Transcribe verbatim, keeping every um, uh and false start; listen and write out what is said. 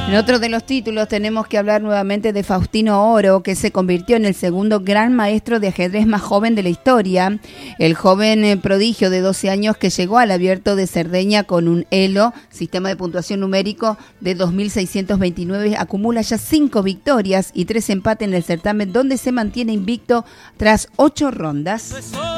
En otro de los títulos tenemos que hablar nuevamente de Faustino Oro, que se convirtió en el segundo gran maestro de ajedrez más joven de la historia. El joven eh, prodigio de doce años que llegó al Abierto de Cerdeña con un Elo, sistema de puntuación numérico de dos mil seiscientos veintinueve, acumula ya cinco victorias y tres empates en el certamen, donde se mantiene invicto tras ocho rondas.